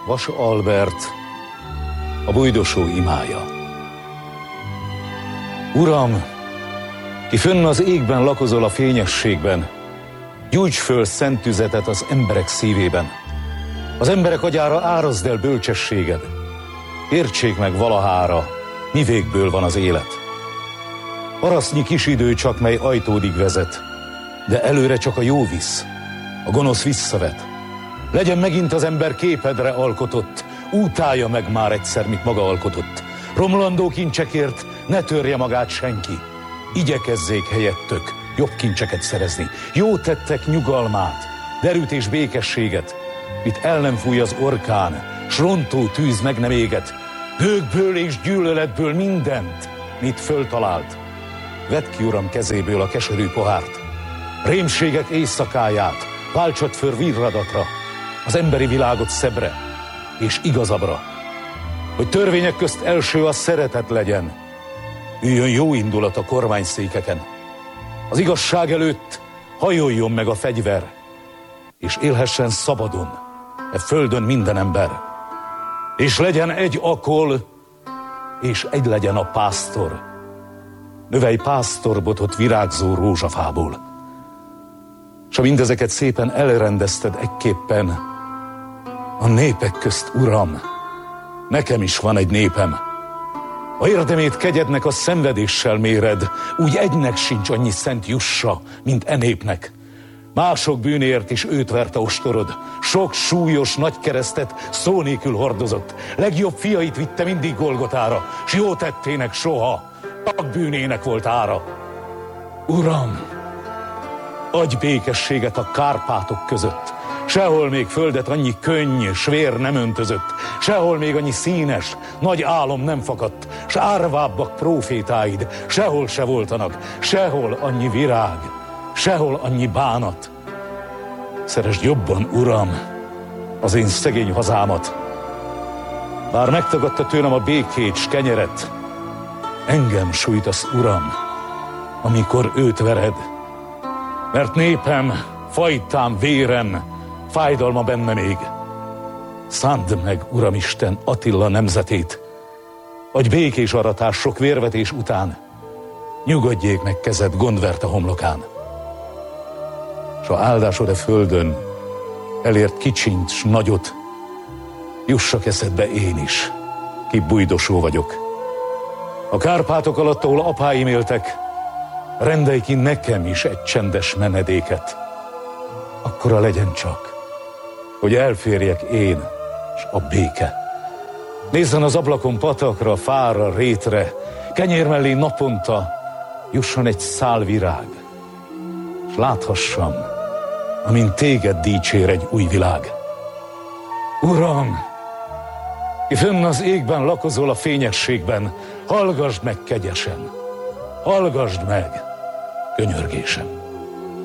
Vas Albert, a bújdosó imája. Uram, ki fönn az égben lakozol a fényességben, gyújts föl szent tüzetet az emberek szívében. Az emberek agyára árazd el bölcsességed. Értsék meg valahára, mi végből van az élet. Parasznyi kis idő csak, mely ajtódig vezet, de előre csak a jó visz, a gonosz visszavet. Legyen megint az ember képedre alkotott, útálja meg már egyszer, mit maga alkotott. Romlandó kincsekért ne törje magát senki, igyekezzék helyettök jobb kincseket szerezni. Jó tettek nyugalmát, derűt és békességet, mit el nem fúj az orkán, s rontó tűz meg nem éget. Hőkből és gyűlöletből mindent, mit föltalált. Vedd ki, Uram, kezéből a keserű pohárt, rémségek éjszakáját váltsad föl virradatra, az emberi világot szebbre és igazabbra, hogy törvények közt első a szeretet legyen, üljön jó indulat a kormányszékeken, az igazság előtt hajoljon meg a fegyver, és élhessen szabadon e földön minden ember, és legyen egy akol, és egy legyen a pásztor. Növelj pásztorbotot virágzó rózsafából. S ha mindezeket szépen elrendezted ekképpen, a népek közt, Uram, nekem is van egy népem. A érdemét kegyednek a szenvedéssel méred, úgy egynek sincs annyi szent jussa, mint e népnek. Mások bűnért is őt verte ostorod, sok súlyos nagy keresztet szó nélkül hordozott. Legjobb fiait vitte mindig Golgotára, s jó tettének soha tagbűnének volt ára. Uram, adj békességet a Kárpátok között, sehol még földet annyi könny s vér nem öntözött, sehol még annyi színes, nagy álom nem fakadt, s árvábbak prófétáid sehol se voltanak, sehol annyi virág, sehol annyi bánat. Szeresd jobban, Uram, az én szegény hazámat. Bár megtagadta tőlem a békét s kenyeret, engem sújtasz, Uram, amikor őt vered. Mert népem, fajtám, vérem, fájdalma benne még. Szánd meg, Uramisten, Attila nemzetét, adj békés aratás sok vérvetés után, nyugodjék meg kezed gondverte homlokán. S a áldásod e földön elért kicsint s nagyot, jussak eszedbe én is, ki bújdosó vagyok. A Kárpátok alatt, ahol apáim éltek, rendelj ki nekem is egy csendes menedéket. Akkora legyen csak, hogy elférjek én s a béke. Nézzen az ablakon patakra, fára, rétre, kenyér mellé naponta jusson egy szál virág, s láthassam, amint téged dicsér egy új világ. Uram, ki fönn az égben lakozol a fényességben, hallgasd meg kegyesen, hallgasd meg könyörgésem.